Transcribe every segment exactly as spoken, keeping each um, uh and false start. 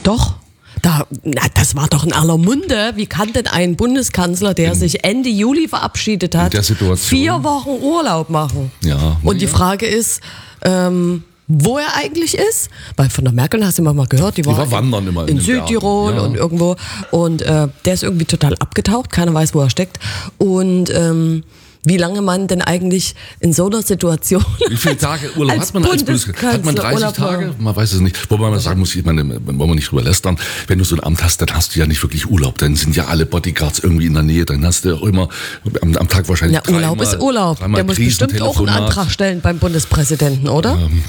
Doch. Da, na, das war doch in aller Munde. Wie kann denn ein Bundeskanzler, der in, sich Ende Juli verabschiedet hat, vier Wochen Urlaub machen? Ja. Und die ja. Frage ist, ähm, wo er eigentlich ist. Weil von der Merkel hast du immer mal gehört, die, die war, war wandern immer in, in in Südtirol ja. und irgendwo. Und äh, der ist irgendwie total abgetaucht, keiner weiß, wo er steckt. Und ähm, wie lange man denn eigentlich in so einer Situation... Wie viele Tage Urlaub als hat man als Bundeskanzler? Hat man dreißig Urlaub Tage? Man weiß es nicht. Wobei man sagen muss, ich meine, wollen wir nicht drüber lästern, wenn du so ein Amt hast, dann hast du ja nicht wirklich Urlaub. Dann sind ja alle Bodyguards irgendwie in der Nähe. Dann hast du auch immer am, am Tag wahrscheinlich Na, Urlaub dreimal, ist Urlaub. Der muss bestimmt auch einen Antrag stellen beim Bundespräsidenten, oder? Ähm,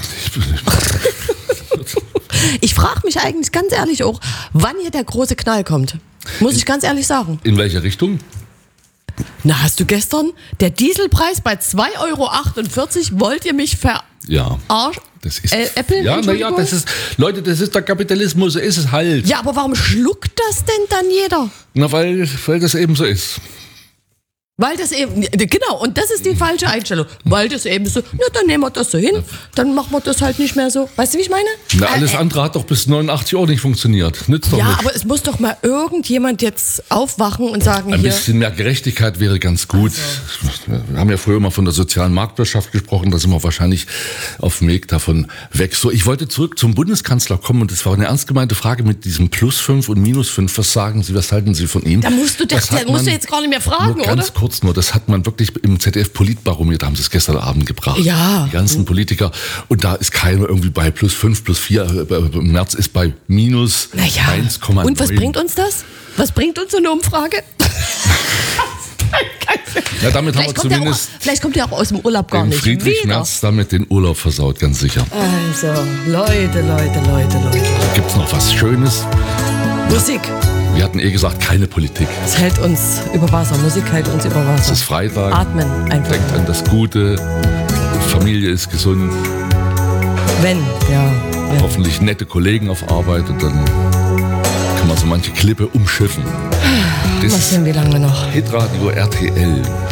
ich ich frage mich eigentlich ganz ehrlich auch, wann hier der große Knall kommt. Muss ich ganz ehrlich sagen. In welche Richtung? Na, hast du gestern der Dieselpreis bei zwei Euro achtundvierzig, wollt ihr mich verarschen? Ja. Das ist, äh, Apple? Ja, naja, das ist, Leute, das ist der Kapitalismus, so ist es halt. Ja, aber warum schluckt das denn dann jeder? Na, weil, weil das eben so ist. Weil das eben, genau, und das ist die falsche Einstellung. Weil das eben so, ja, dann nehmen wir das so hin, dann machen wir das halt nicht mehr so. Weißt du, wie ich meine? Na, alles äh, andere hat doch bis neunundachtzig auch nicht funktioniert. Nützt doch ja, nicht. aber es muss doch mal irgendjemand jetzt aufwachen und sagen, ein hier... Ein bisschen mehr Gerechtigkeit wäre ganz gut. Also. Wir haben ja früher mal von der sozialen Marktwirtschaft gesprochen, da sind wir wahrscheinlich auf dem Weg davon weg. So, ich wollte zurück zum Bundeskanzler kommen und das war eine ernst gemeinte Frage mit diesem Plus fünf und Minus fünf. Was sagen Sie, was halten Sie von ihm? Da musst du, das, das musst du jetzt gar nicht mehr fragen, nur ganz oder? Kurz nur, das hat man wirklich im Z D F-Politbarometer, haben sie es gestern Abend gebracht. Ja. Die ganzen Politiker. Und da ist keiner irgendwie bei plus fünf, plus vier. Im März ist bei minus naja. eins Komma neun. Und was bringt uns das? Was bringt uns so eine Umfrage? Ja, damit haben wir zumindest auch, vielleicht kommt er auch aus dem Urlaub gar nicht Friedrich wieder. Merz damit den Urlaub versaut, ganz sicher. Also, Leute, Leute, Leute, Leute. Gibt's noch was Schönes? Musik. Wir hatten eh gesagt, keine Politik. Es hält uns über Wasser. Musik hält uns über Wasser. Es ist Freitag. Atmen einfach. Denkt an das Gute. Familie ist gesund. Wenn, ja. ja. Hoffentlich nette Kollegen auf Arbeit und dann kann man so manche Klippe umschiffen. Das Was sind wir lange noch? Hitradio R T L.